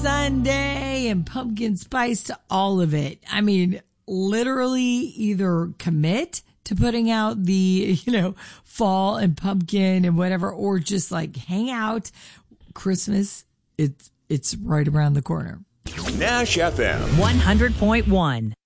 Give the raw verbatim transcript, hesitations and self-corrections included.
sundae and pumpkin spice to all of it. I mean, literally either commit to putting out the, you know, fall and pumpkin and whatever, or just like hang out. Christmas, it's, it's right around the corner. Nash F M one hundred point one.